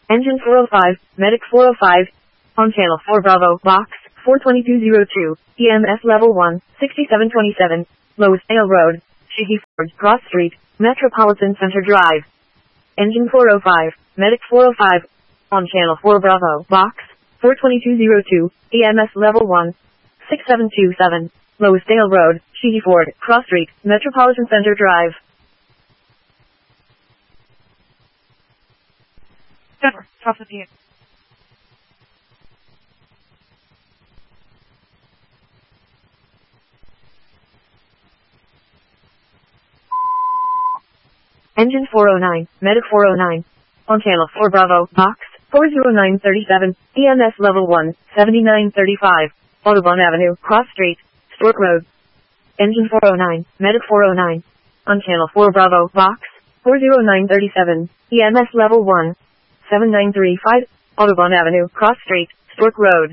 Engine 405, Medic 405. On Channel 4 Bravo, Box 42202, EMS Level 1, 6727, Lowe'sdale Road, Sheehy Ford, Cross Street, Metropolitan Center Drive. Engine 405, Medic 405. On Channel 4 Bravo, Box 42202, EMS Level 1, 6727, Lowe'sdale Road, Sheehy Ford, Cross Street, Metropolitan Center Drive. Denver, top of the PM. Engine 409, Medic 409. On Channel 4 Bravo, Box 40937, EMS Level 1, 7935, Audubon Avenue, Cross Street, Stork Road. Engine 409, Medic 409. On Channel 4 Bravo, Box 40937, EMS Level 1, 7935, Audubon Avenue, Cross Street, Stork Road.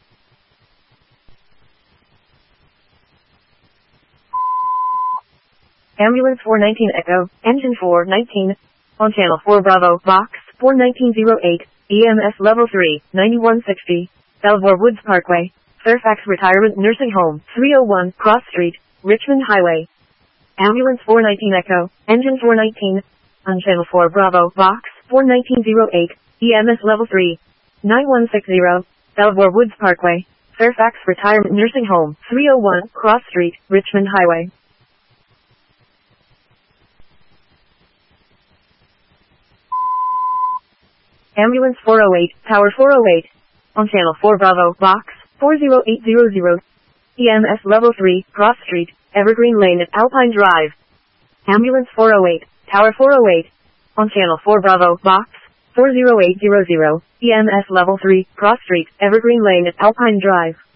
Ambulance 419 Echo, Engine 419. On Channel 4 Bravo, Box 41908, EMS Level 3, 9160, Belvoir Woods Parkway, Fairfax Retirement Nursing Home, 301, Cross Street, Richmond Highway. Ambulance 419 Echo, Engine 419. On Channel 4 Bravo, Box 41908, EMS Level 3, 9160, Belvoir Woods Parkway, Fairfax Retirement Nursing Home, 301, Cross Street, Richmond Highway. Ambulance 408, Tower 408. On Channel 4 Bravo, Box 40800, EMS Level 3, Cross Street, Evergreen Lane at Alpine Drive. Ambulance 408, Tower 408. On Channel 4 Bravo, Box 40800, EMS Level 3, Cross Street, Evergreen Lane at Alpine Drive.